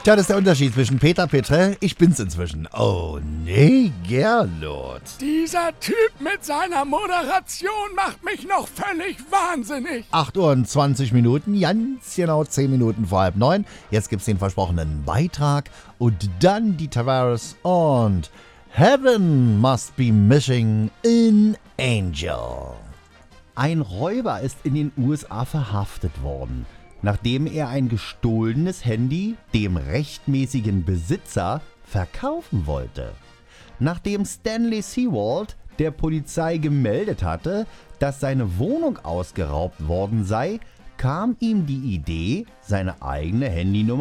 Tja, das ist der Unterschied zwischen Peter Petrell, ich bin's inzwischen. Oh nee, Gerlot. Dieser Typ mit seiner Moderation macht mich noch völlig wahnsinnig. 8 Uhr und 20 Minuten, ganz genau 10 Minuten vor 8:30. Jetzt gibt's den versprochenen Beitrag und dann die Tavares und Heaven Must Be Missing an Angel. Ein Räuber ist in den USA verhaftet worden, nachdem er ein gestohlenes Handy dem rechtmäßigen Besitzer verkaufen wollte. Nachdem Stanley Sewald der Polizei gemeldet hatte, dass seine Wohnung ausgeraubt worden sei, kam ihm die Idee, seine eigene Handynummer